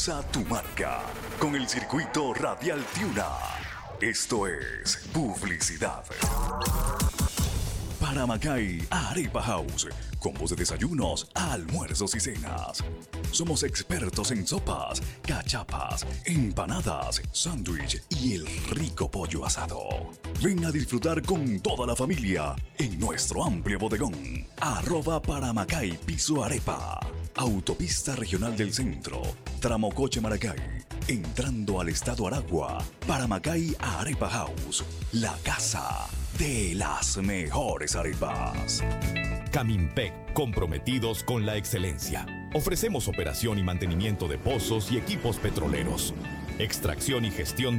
Impulsa tu marca con el circuito radial Tiuna. Esto es publicidad. Paramacay Arepa House. Combos de desayunos, almuerzos y cenas. Somos expertos en sopas, cachapas, empanadas, sándwich y el rico pollo asado. Ven a disfrutar con toda la familia en nuestro amplio bodegón. @Paramacay Piso Arepa. Autopista Regional del Centro. Tramo Coche Maracay. Entrando al estado Aragua. Paramacay Arepa House. La casa de las mejores arepas. Camimpec, comprometidos con la excelencia. Ofrecemos operación y mantenimiento de pozos y equipos petroleros, extracción y gestión